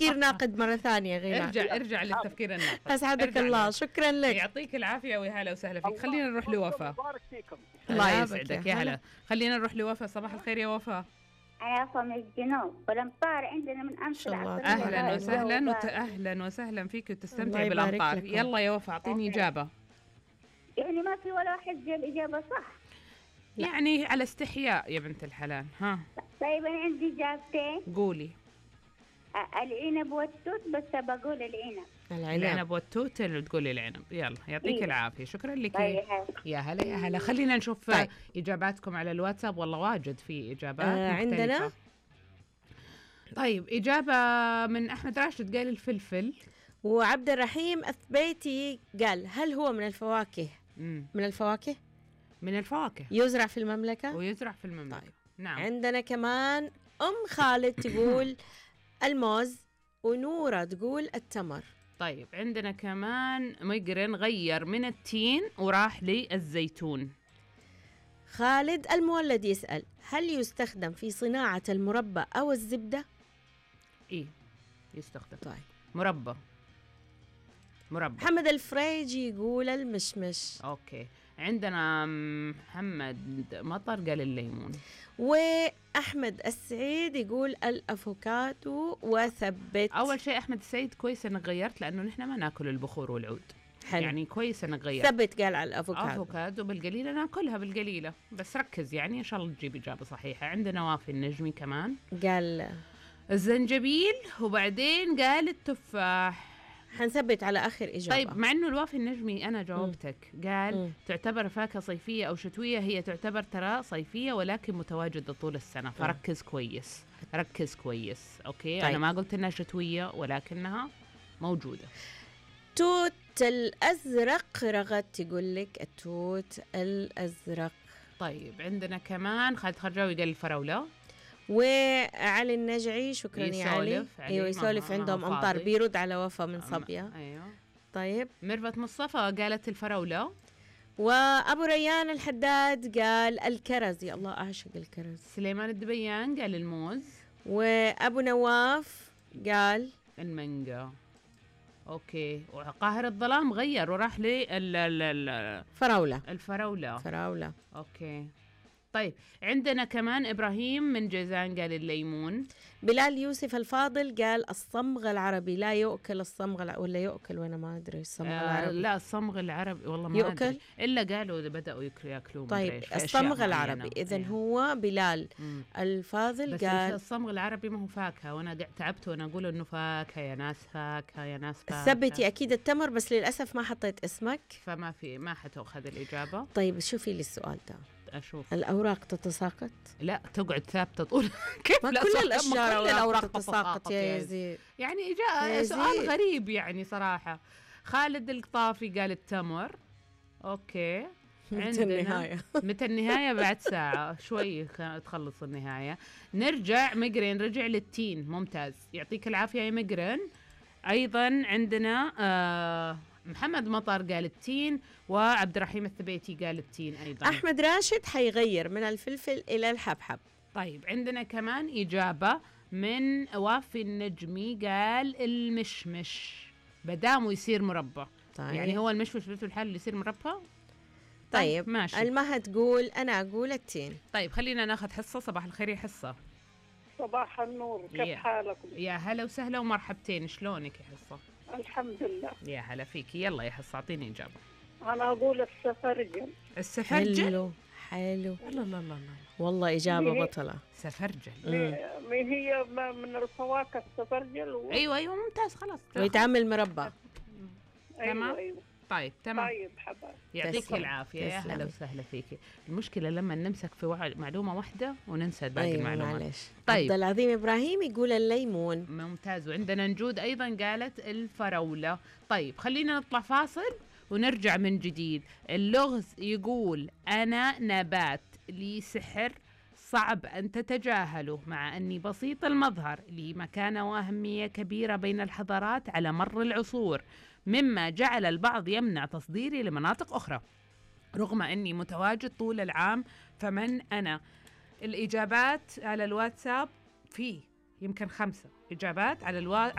تفكير ناقد مرة ثانية غينا. ارجع للتفكير الناقد. أسعدك الله، شكرا لك، يعطيك العافية ويا هلا وسهلا فيك. خلينا نروح لوفاء. الله يسعدك يا هلا. خلينا نروح لوفاء. صباح الخير يا وفاء. أنا وفاء من الجنوب والأمطار عندنا من أمس. أهلا وسهلا أهلا وسهلا فيك وتستمتعي بالأمطار. يلا يا وفاء أعطيني إجابة. يعني ما في ولا واحد جاء الإجابة صح؟ يعني على استحياء يا بنت الحلال. ها طيب أنا عندي إجابتين. قولي. العنب والتوت، بس بقول العنب والتوت اللي تقولي العنب. يلا يعطيك العافية، شكرا لك. يا هلا يا هلا. خلينا نشوف إجاباتكم على الواتساب. والله واجد في إجابات عندنا. طيب إجابة من أحمد راشد قال الفلفل. وعبد الرحيم الثبيتي قال هل هو من الفواكه؟ من الفواكه؟ من الفواكه يزرع في المملكة ويزرع في المملكة. طيب. نعم. عندنا كمان خالد تقول الموز، ونورة تقول التمر. طيب عندنا كمان مقرن غير من التين وراح للزيتون. خالد المولد يسأل هل يستخدم في صناعة المربى أو الزبدة؟ إيه يستخدم. طيب مربى. محمد الفريجي يقول المشمش. أوكي. عندنا محمد مطر قال الليمون. وأحمد السعيد يقول الأفوكادو وثبت. أول شيء أحمد السعيد كويس أنك غيرت، لأنه نحن ما ناكل البخور والعود. حلو. يعني كويس أنك غيرت. ثبت قال على الأفوكادو بالقليلة ناكلها بالقليلة، بس ركز يعني إن شاء الله تجيب إجابة صحيحة. عندنا وافي النجمي كمان قال الزنجبيل، وبعدين قال التفاح. حنثبت على آخر إجابة. طيب مع أنه الوافي النجمي أنا جاوبتك. قال تعتبر فاكهة صيفية أو شتوية. هي تعتبر ترى صيفية ولكن متواجدة طول السنة، فركز كويس. ركز كويس. أوكي. طيب. أنا ما قلت إنها شتوية ولكنها موجودة. توت الأزرق رغد تقول لك التوت الأزرق. طيب عندنا كمان خالد خرجاوي قال الفراولة. وعلي النجعي شكرا يا علي. ايوه يسولف عندهم امطار، بيرد على وفا من صبيه. ايوه. طيب ميرفت مصطفى قالت الفراوله. وابو ريان الحداد قال الكرز. يا الله اعشق الكرز. سليمان الدبيان قال الموز. وابو نواف قال المانجا. اوكي. وقاهر الظلام غير وراح الفراوله. اوكي. طيب عندنا كمان إبراهيم من جيزان قال الليمون. بلال يوسف الفاضل قال الصمغ العربي. لا يؤكل الصمغ ولا يؤكل، وانا ما ادري الصمغ العربي. لا الصمغ العربي والله ما يؤكل أدري. الا قالوا بدأوا ياكلون. طيب الصمغ العربي اذا هو بلال الفاضل بس قال الصمغ العربي ما هو فاكهة، وانا تعبت وانا اقول انه فاكهة يا ناس، فاكهة يا ناس فاكهة. ثبتي اكيد التمر، بس للاسف ما حطيت اسمك ما حتاخذ الإجابة. طيب شوفي لي السؤال ده. أشوف. الأوراق تتساقط؟ لا تقعد ثابتة طول. كيف؟ ما كل الأوراق تتساقط يا يزيد. يعني جاء سؤال غريب يعني صراحة. خالد القطافي قال التمر. أوكي. متى النهاية؟ بعد ساعة شوي تخلص النهاية. نرجع. مقرن رجع للتين. ممتاز، يعطيك العافية يا مقرن. أيضا عندنا محمد مطر قال التين، وعبد الرحيم الثبيتي قال التين أيضا. أحمد راشد حيغير من الفلفل إلى الحبحب. طيب عندنا كمان إجابة من وافي النجمي قال المشمش بدامه يصير مربى. طيب. يعني هو المشمش في الحال اللي يصير مربى. طيب ماشي. المها تقول أنا أقول التين. طيب خلينا ناخذ حصة. صباح الخير يا حصة. صباح النور، كيف حالكم؟ يا هلا وسهلا ومرحبتين. شلونك يا حصة؟ الحمد لله. يا هلا فيكي. يلا يا حصة أعطيني إجابة. أنا أقول السفرجل. السفرجل. حلو. الله والله إجابة بطلة. سفرجل. هي من الفواكه السفرجل أيوة ممتاز. خلاص ويتعمل مربى. تمام. أيوة. طيب تمام. طيب حبايبي يعطيك العافية. يا هلا وسهلا فيكي. المشكلة لما نمسك في معلومة واحدة وننسى باقي المعلومات. معلش. طيب. عبد العظيم إبراهيم يقول الليمون. ممتاز. وعندنا نجود أيضا قالت الفراولة. طيب خلينا نطلع فاصل ونرجع من جديد. اللغز يقول أنا نبات لي سحر صعب أن تتجاهله، مع أني بسيط المظهر، لي مكانة وأهمية كبيرة بين الحضارات على مر العصور، مما جعل البعض يمنع تصديري لمناطق أخرى رغم أني متواجد طول العام. فمن أنا؟ الإجابات على الواتساب فيه يمكن 5 إجابات على